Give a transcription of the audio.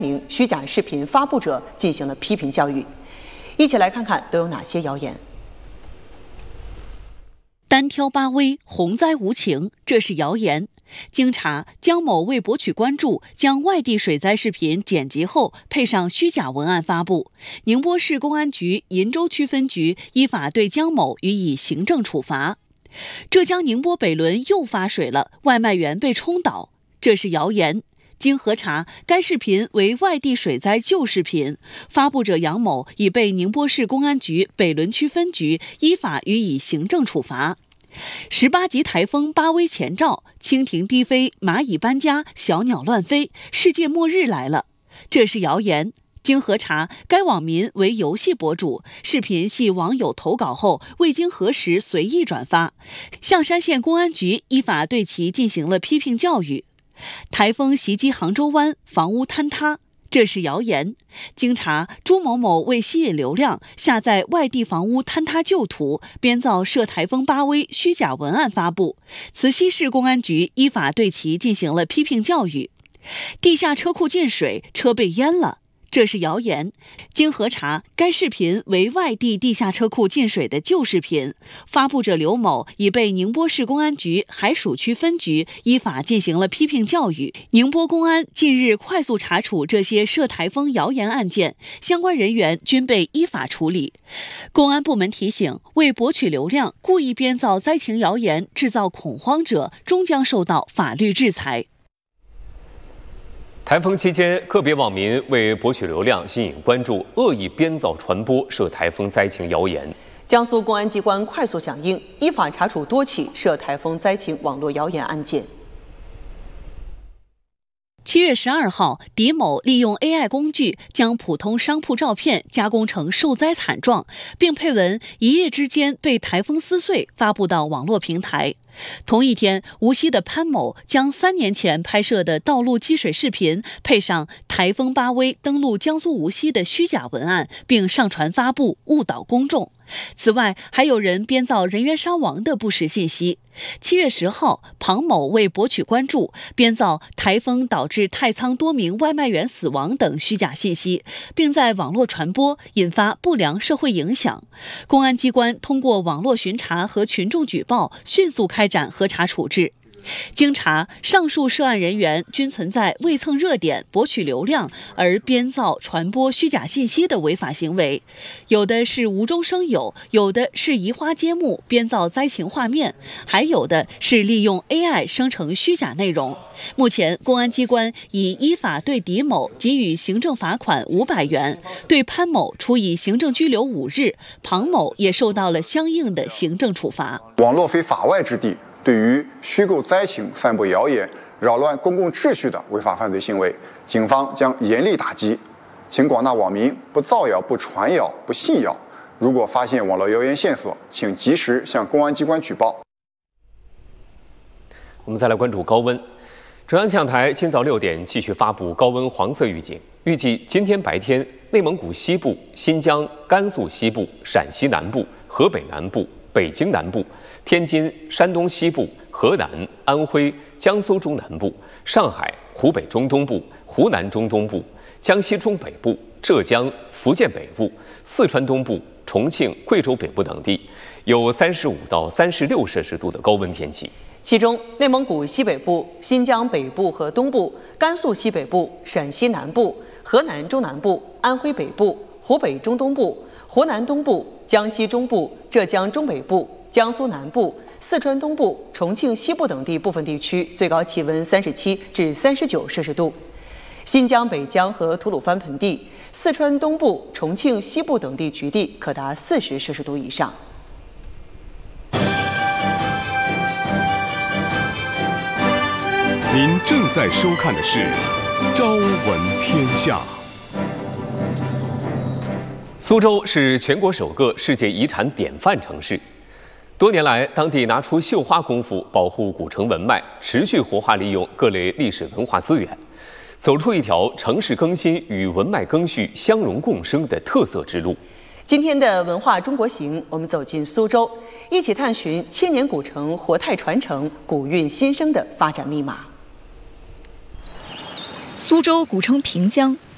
名虚假视频发布者进行了批评教育。一起来看看都有哪些谣言。 单挑巴威，洪灾无情，这是谣言。经查，姜某为博取关注，将外地水灾视频剪辑后配上虚假文案发布。宁波市公安局鄞州区分局依法对姜某予以行政处罚。浙江宁波北仑又发水了，外卖员被冲倒，这是谣言。经核查，该视频为外地水灾旧视频，发布者杨某已被宁波市公安局北仑区分局依法予以行政处罚。18级台风巴威前兆，蜻蜓低飞，蚂蚁搬家，小鸟乱飞，世界末日来了，这是谣言。经核查，该网民为游戏博主，视频系网友投稿后未经核实随意转发，象山县公安局依法对其进行了批评教育。台风袭击杭州湾，房屋坍塌，这是谣言。经查，朱某某为吸引流量，下载外地房屋坍塌旧图，编造涉台风巴威虚假文案发布。慈溪市公安局依法对其进行了批评教育。地下车库进水，车被淹了，这是谣言。经核查，该视频为外地地下车库进水的旧视频，发布者刘某已被宁波市公安局海曙区分局依法进行了批评教育。宁波公安近日快速查处这些涉台风谣言案件，相关人员均被依法处理。公安部门提醒，为博取流量，故意编造灾情谣言、制造恐慌者，终将受到法律制裁。 台风期间，个别网民为博取流量、吸引关注，恶意编造传播涉台风灾情谣言。 江苏公安机关快速响应，依法查处多起涉台风灾情网络谣言案件。 7月12号，狄某利用 AI 工具将普通商铺照片加工成受灾惨状，并配文“一夜之间被台风撕碎”发布到网络平台。同一天，无锡的潘某将3年前拍摄的道路积水视频配上台风巴威登陆江苏无锡的虚假文案，并上传发布，误导公众。此外，还有人编造人员伤亡的不实信息。7月10号，庞某为博取关注，编造台风导致太仓多名外卖员死亡等虚假信息，并在网络传播，引发不良社会影响。公安机关通过网络巡查和群众举报，迅速开展核查处置。经查，上述涉案人员均存在为蹭热点、博取流量而编造、传播虚假信息的违法行为，有的是无中生有，有的是移花接木编造灾情画面，还有的是利用 AI 生成虚假内容。目前，公安机关已依法对狄某给予行政罚款500元，对潘某处以行政拘留5日，庞某也受到了相应的行政处罚。 网络非法外之地，对于虚构灾情、散布谣言、扰乱公共秩序的违法犯罪行为，警方将严厉打击。请广大网民不造谣、不传谣、不信谣。如果发现网络谣言线索，请及时向公安机关举报。 我们再来关注高温。中央气象台今早6点继续发布高温黄色预警，预计今天白天，内蒙古西部、新疆、甘肃西部、陕西南部、河北南部、北京南部、天津、山东西部、河南、安徽、江苏中南部、上海、湖北中东部、湖南中东部、江西中北部、浙江、福建北部、四川东部、重庆、贵州北部等地有35到36摄氏度的高温天气。 其中，内蒙古西北部、新疆北部和东部、甘肃西北部、陕西南部、河南中南部、安徽北部、湖北中东部、湖南东部、江西中部、浙江中北部、江苏南部、四川东部、重庆西部等地部分地区最高气温37至39摄氏度。新疆北疆和吐鲁番盆地、四川东部、重庆西部等地局地可达40摄氏度以上。 您正在收看的是《朝闻天下》。 苏州是全国首个世界遗产典范城市。多年来，当地拿出绣花功夫保护古城文脉，持续活化利用各类历史文化资源，走出一条城市更新与文脉更续相融共生的特色之路。 今天的文化中国行，我们走进苏州，一起探寻千年古城活态传承、古韵新生的发展密码。 苏州古称平江，